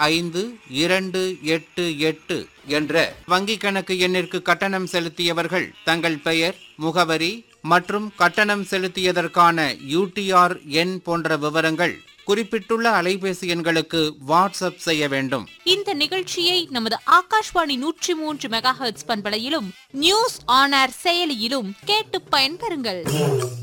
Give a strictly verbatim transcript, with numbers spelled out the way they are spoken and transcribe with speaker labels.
Speaker 1: ஐந்து இரண்டு எட்டு எட்டு என்ற வங்கிக் கணக்கு எண்ணிற்கு கட்டணம் செலுத்தியவர்கள் தங்கள் பெயர், முகவரி மற்றும் கட்டணம் செலுத்தியதற்கான யூடிஆர் எண் போன்ற விவரங்கள் குறிப்பிட்டுள்ள அலைபேசி எண்களுக்கு வாட்ஸ்அப் செய்ய வேண்டும்.
Speaker 2: இந்த நிகழ்ச்சியை நமது ஆகாஷ்வாணி நூற்றி மூன்று mega hertz பண்பலையிலும் news on air செயலியிலும் கேட்டு பயன்பெறுங்கள்.